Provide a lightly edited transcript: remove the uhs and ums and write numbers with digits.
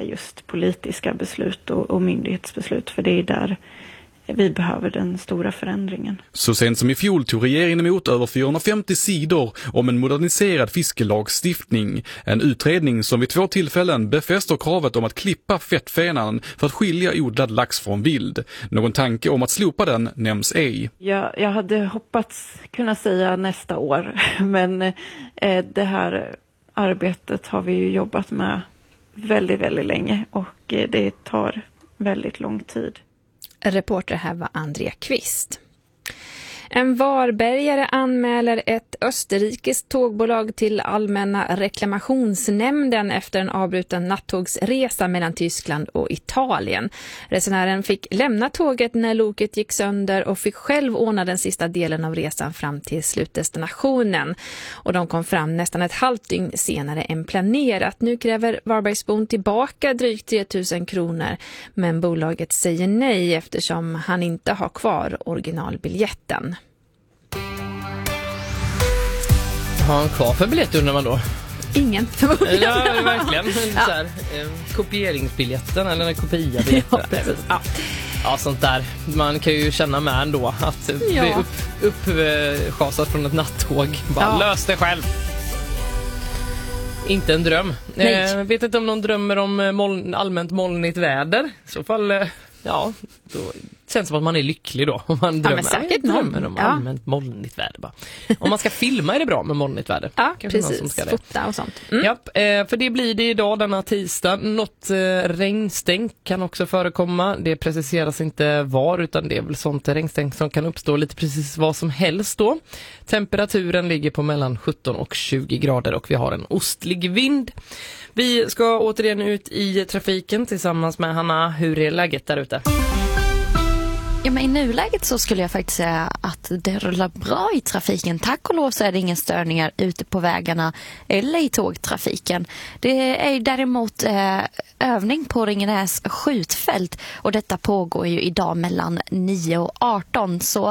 är just politiska beslut och myndighetsbeslut, för det är där vi behöver den stora förändringen. Så sent som i fjol tog regeringen emot över 450 sidor om en moderniserad fiskelagstiftning. En utredning som vid 2 tillfällen befäster kravet om att klippa fettfenan för att skilja odlad lax från vild. Någon tanke om att slopa den nämns ej. Jag hade hoppats kunna säga nästa år, men det här arbetet har vi ju jobbat med väldigt, väldigt länge och det tar väldigt lång tid. Reporter här var Andrea Kvist. En varbergare anmäler ett österrikiskt tågbolag till allmänna reklamationsnämnden efter en avbruten nattågsresa mellan Tyskland och Italien. Resenären fick lämna tåget när loket gick sönder och fick själv ordna den sista delen av resan fram till slutdestinationen. Och de kom fram nästan ett halvt dygn senare än planerat. Nu kräver Varbergsbon tillbaka drygt 3 000 kronor, men bolaget säger nej eftersom han inte har kvar originalbiljetten. Har han kvar för biljett undrar man då? Ingen förmodligen. Ja, verkligen. Så här, kopieringsbiljetten eller en kopiabiljetten. Ja, precis. Ja, sånt där. Man kan ju känna med ändå att bli uppschasad från ett nattåg. Bara lös det själv. Inte en dröm. Vet inte om någon drömmer om allmänt molnigt väder. I så fall, då känns det som att man är lycklig då. Om man drömmer om allmänt molnigt väder. Bara. Om man ska filma är det bra med molnigt väder. Ja, precis. Fota och sånt. Japp, för det blir det idag denna tisdag. Något regnstänk kan också förekomma. Det preciseras inte var, utan det är väl sånt regnstänk som kan uppstå lite precis vad som helst då. Temperaturen ligger på mellan 17 och 20 grader och vi har en ostlig vind. Vi ska återigen ut i trafiken tillsammans med Hanna. Hur är läget där ute? Ja, men i nuläget så skulle jag faktiskt säga att det rullar bra i trafiken. Tack och lov så är det inga störningar ute på vägarna eller i tågtrafiken. Det är däremot övning på Ringenäs skjutfält och detta pågår ju idag mellan 9 och 18. Så